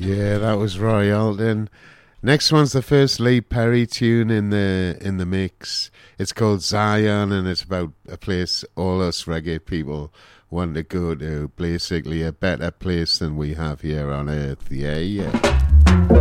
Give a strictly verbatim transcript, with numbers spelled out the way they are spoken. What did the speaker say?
Yeah, that was Roy Alden. Next one's the first Lee Perry tune in the in the mix. It's called Zion, and it's about a place all us reggae people want to go to. Basically, a better place than we have here on Earth. Yeah, yeah.